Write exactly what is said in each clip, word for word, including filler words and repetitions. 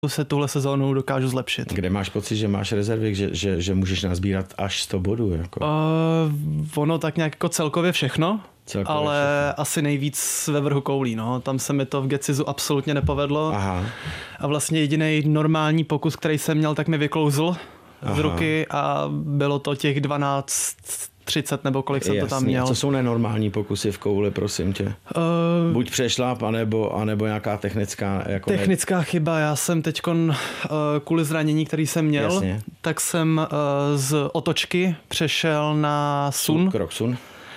se tuhle sezónu dokážu zlepšit. Kde máš pocit, že máš rezervy, že, že, že můžeš nazbírat až sto bodů? Jako? Uh, ono tak nějak jako celkově všechno, celkově ale všechno. Asi nejvíc ve vrhu koulí. No. Tam se mi to v Gecizu absolutně nepovedlo. Aha. A vlastně jediný normální pokus, který jsem měl, tak mi vyklouzl z ruky a bylo to těch dvanáct třicet nebo kolik jsem Jasný. to tam měl. A co jsou nenormální pokusy v kouli, prosím tě? Uh, Buď přešláp, anebo, anebo nějaká technická... Jako technická ne... chyba. Já jsem teďkon uh, kvůli zranění, který jsem měl, Jasně. tak jsem uh, z otočky přešel na sun. Krok sun.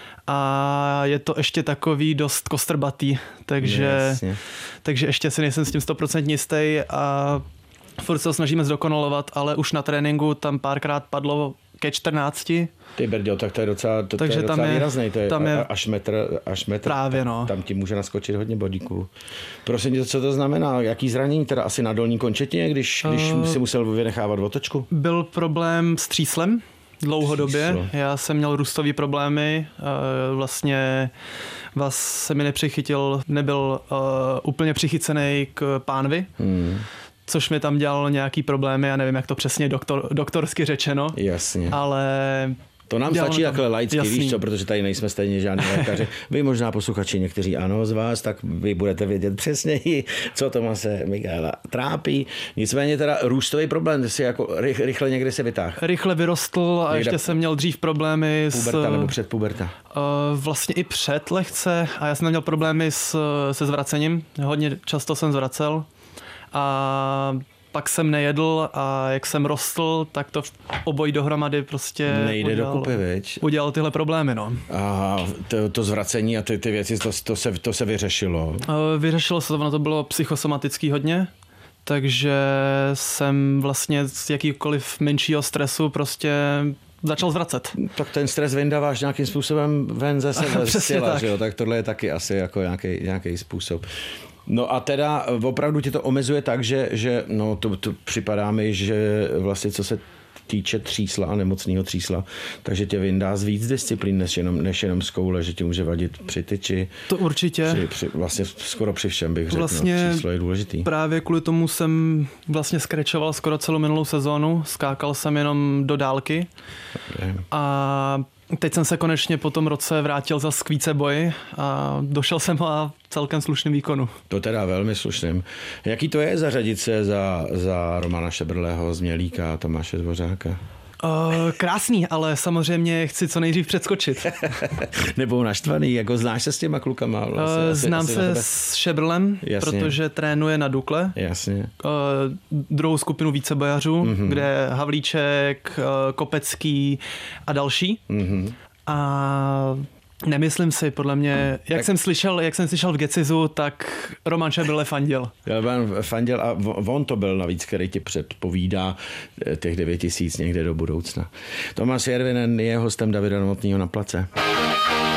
A je to ještě takový dost kostrbatý, takže, takže ještě si nejsem s tím sto procent jistý a furt se ho snažíme zdokonalovat, ale už na tréninku tam párkrát padlo ke čtrnácti. Ty brďo, tak to je docela, to, to je docela je, výrazný, to je, tam je až metr, až metr právě, no. Tam ti může naskočit hodně bodíků. Prosím tě, co to znamená? Jaký zranění? Teda asi na dolní končetině, když, když uh, si musel vynechávat otočku? Byl problém s tříslem dlouhodobě. Tříslo. Já jsem měl růstové problémy, vlastně vás se mi nepřichytil, nebyl uh, úplně přichycený k pánvi. Hmm. Což mi tam dělalo nějaký problémy, já nevím, jak to přesně doktor, doktorsky řečeno. Jasně. Ale... To nám stačí takhle laicky, víš co, protože tady nejsme stejně žádní lékaři. Vy možná posluchači, někteří ano z vás, tak vy budete vědět přesněji, co Tomase Michaela trápí. Nicméně teda růstový problém, si jako rychle někde se vytáhl. Rychle vyrostl a někde ještě jsem měl dřív problémy s... Puberta nebo před puberta? Uh, vlastně i před lehce a já jsem měl problémy s, se zvracením. Hodně často jsem zvracel. A pak jsem nejedl a jak jsem rostl, tak to obojí dohromady prostě nejde udělal, dokupy, viď? Udělal tyhle problémy, no. A to, to zvracení a ty, ty věci, to, to, se, to se vyřešilo? Vyřešilo se to, ono to bylo psychosomatický hodně, takže jsem vlastně z jakýkoliv menšího stresu prostě začal zvracet. Tak ten stres vyndáváš nějakým způsobem ven ze sebe, z těla, tak. Že jo? Tak tohle je taky asi jako nějaký, nějaký způsob. No a teda opravdu tě to omezuje tak, že, že no to, to připadá mi, že vlastně co se týče třísla a nemocného třísla, takže tě vyndá z víc disciplín, než jenom, než jenom z koule, že tě může vadit při tyči. To určitě. Při, při, vlastně skoro při všem bych řekl, vlastně no, tříslo je důležitý. Právě kvůli tomu jsem vlastně skrečoval skoro celou minulou sezónu, skákal jsem jenom do dálky okay. A teď jsem se konečně po tom roce vrátil za k víceboji a došel jsem a celkem slušným výkonu. To teda velmi slušným. Jaký to je zařadit se za, za Romana Šebrlého z Mělíka a Tomáše Dvořáka? Uh, krásný, ale samozřejmě chci co nejdřív předskočit. Nebo naštvaný, jako znáš se s těma klukama? Vlastně, uh, asi, znám asi se s Šebrlem, Jasně. Protože trénuje na Dukle. Jasně. Uh, druhou skupinu vícebojařů, mm-hmm. kde Havlíček, uh, Kopecký a další. Mm-hmm. A nemyslím si, podle mě, jak tak... jsem slyšel, jak jsem slyšel v Gecizu, tak Roman Šebrle fandil. Roman fandil a on to byl navíc, který ti předpovídá těch devět tisíc někde do budoucna. Tomáš Järvinen je hostem Davida Novotného na place.